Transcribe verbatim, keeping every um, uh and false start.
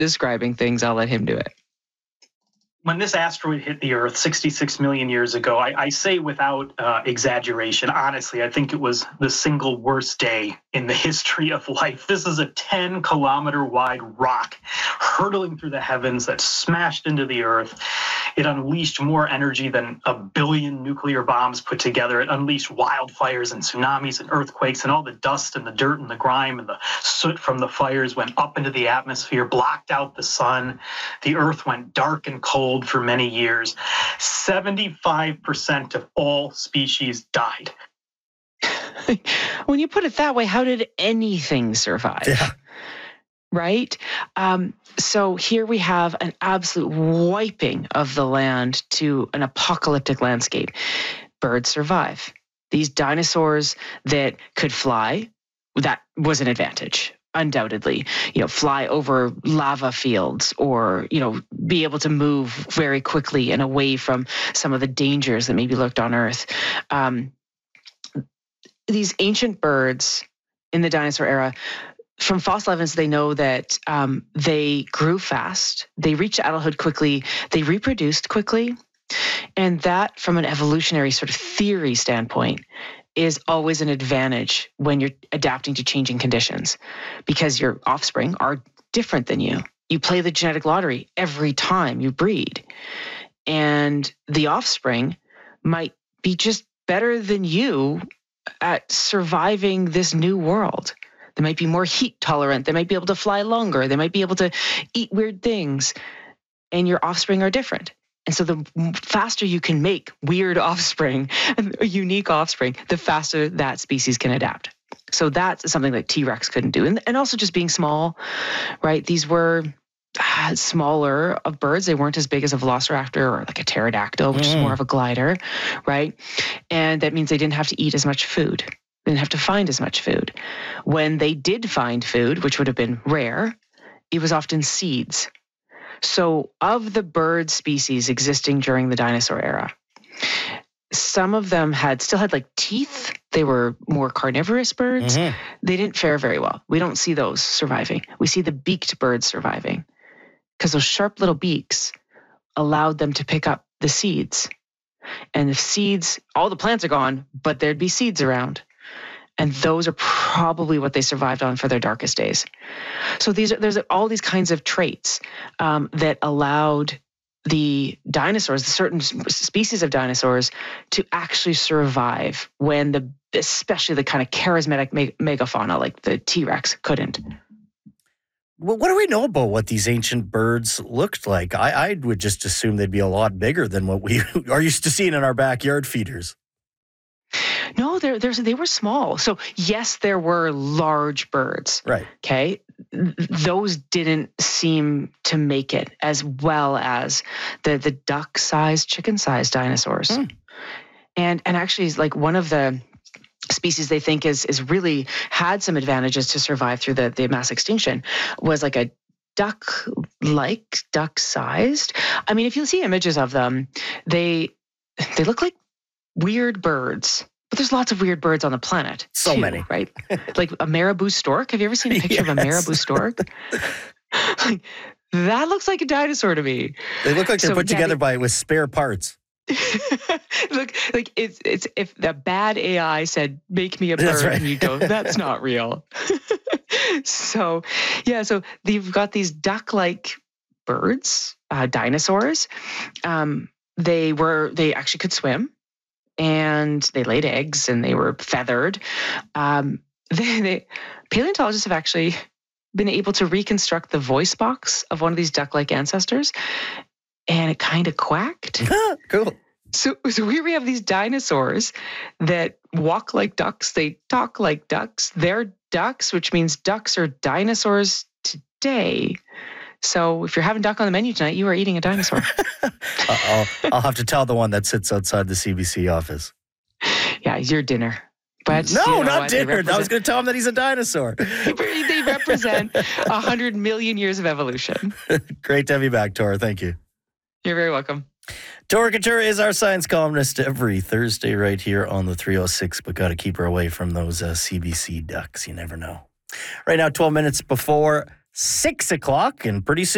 describing things, I'll let him do it. When this asteroid hit the Earth sixty-six million years ago, I, I say without uh, exaggeration, honestly, I think it was the single worst day in the history of life. This is a ten kilometer wide rock hurtling through the heavens that smashed into the Earth. It unleashed more energy than a billion nuclear bombs put together. It unleashed wildfires and tsunamis and earthquakes, and all the dust and the dirt and the grime and the soot from the fires went up into the atmosphere, blocked out the sun. The Earth went dark and cold for many years. seventy-five percent of all species died. When you put it that way, how did anything survive? Yeah. Right? Um, so here we have an absolute wiping of the land to an apocalyptic landscape. Birds survive. These dinosaurs that could fly, that was an advantage. Undoubtedly, you know, fly over lava fields, or, you know, be able to move very quickly and away from some of the dangers that maybe lurked on Earth. Um, these ancient birds in the dinosaur era, from fossil evidence, they know that um, they grew fast, they reached adulthood quickly, they reproduced quickly. And that, from an evolutionary sort of theory standpoint, is always an advantage when you're adapting to changing conditions, because your offspring are different than you. You play the genetic lottery every time you breed. And the offspring might be just better than you at surviving this new world. They might be more heat tolerant. They might be able to fly longer. They might be able to eat weird things. And your offspring are different. And so the faster you can make weird offspring, unique offspring, the faster that species can adapt. So that's something that T-Rex couldn't do. And, and also just being small, right? These were uh, smaller of birds. They weren't as big as a velociraptor or like a pterodactyl, which mm. is more of a glider, right? And that means they didn't have to eat as much food. They didn't have to find as much food. When they did find food, which would have been rare, it was often seeds. So of the bird species existing during the dinosaur era, some of them had still had like teeth. They were more carnivorous birds. Mm-hmm. They didn't fare very well. We don't see those surviving. We see the beaked birds surviving because those sharp little beaks allowed them to pick up the seeds. And the seeds, all the plants are gone, but there'd be seeds around. And those are probably what they survived on for their darkest days. So these are, there's all these kinds of traits um, that allowed the dinosaurs, the certain species of dinosaurs, to actually survive when the, especially the kind of charismatic me- megafauna like the T-Rex couldn't. Well, what do we know about what these ancient birds looked like? I, I would just assume they'd be a lot bigger than what we are used to seeing in our backyard feeders. No, they're, they're, they were small. So yes, there were large birds. Right. Okay. Those didn't seem to make it as well as the, the duck-sized, chicken-sized dinosaurs. Hmm. And and actually, like one of the species they think is is really had some advantages to survive through the, the mass extinction was like a duck-like, duck-sized. I mean, if you see images of them, they they look like weird birds. But there's lots of weird birds on the planet. So too, many. Right? Like a marabou stork. Have you ever seen a picture yes. of a marabou stork? Like, that looks like a dinosaur to me. They look like they're so, put yeah, together they, by with spare parts. Look, like it's it's if the bad A I said, make me a That's bird, right. and you go, that's not real. So, yeah, so you've got these duck-like birds, uh, dinosaurs. Um, they were, they actually could swim. And they laid eggs and they were feathered. Um, they, they, paleontologists have actually been able to reconstruct the voice box of one of these duck-like ancestors, and it kind of quacked. Cool. So, so here we have these dinosaurs that walk like ducks. They talk like ducks. They're ducks, which means ducks are dinosaurs today. So if you're having duck on the menu tonight, you are eating a dinosaur. I'll, I'll have to tell the one that sits outside the C B C office. Yeah, your dinner. But no, you know not what? dinner. I was going to tell him that he's a dinosaur. They represent a hundred million years of evolution. Great to have you back, Tora. Thank you. You're very welcome. Tora Couture is our science columnist every Thursday right here on the three oh six, but got to keep her away from those uh, C B C ducks. You never know. Right now, twelve minutes before six o'clock, and pretty soon.